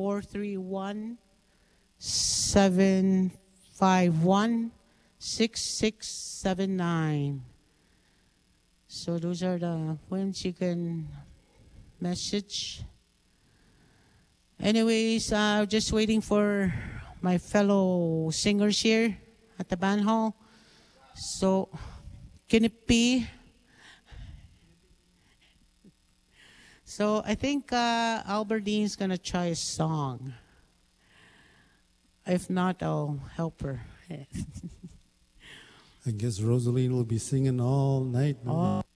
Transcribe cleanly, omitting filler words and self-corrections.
431-751-6679. So those are the ones you can message. Anyways, just waiting for my fellow singers here at the band hall. So, can it be? So I think Albertine's gonna try a song. If not, I'll help her. I guess Rosaline will be singing all night. Oh.